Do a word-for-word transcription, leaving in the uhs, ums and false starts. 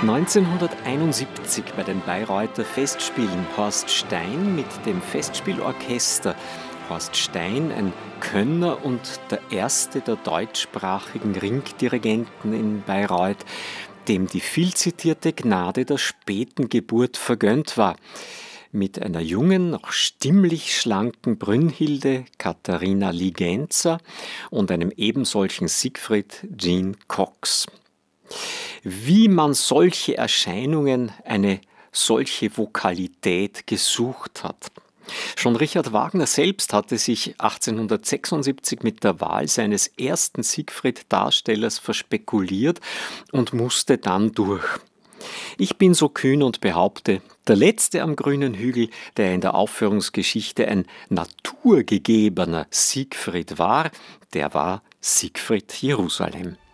neunzehnhunderteinundsiebzig bei den Bayreuther Festspielen Horst Stein mit dem Festspielorchester. Horst Stein, ein Könner und der erste der deutschsprachigen Ringdirigenten in Bayreuth, dem die vielzitierte Gnade der späten Geburt vergönnt war. Mit einer jungen, noch stimmlich schlanken Brünnhilde Katharina Ligenza und einem ebensolchen Siegfried Jean Cox. Wie man solche Erscheinungen, eine solche Vokalität gesucht hat. Schon Richard Wagner selbst hatte sich achtzehnhundertsechsundsiebzig mit der Wahl seines ersten Siegfried-Darstellers verspekuliert und musste dann durch. Ich bin so kühn und behaupte, der letzte am grünen Hügel, der in der Aufführungsgeschichte ein naturgegebener Siegfried war, der war Siegfried Jerusalem.